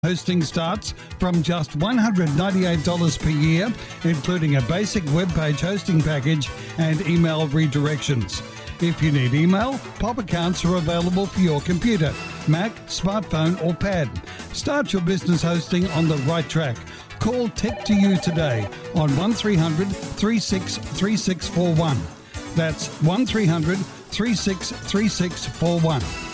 Hosting starts from just $198 per year, including a basic web page hosting package and email redirections. If you need email, POP accounts are available for your computer, Mac, smartphone or pad. Start your business hosting on the right track. Call Tech2You today on 1300 363641. That's 1300 363641.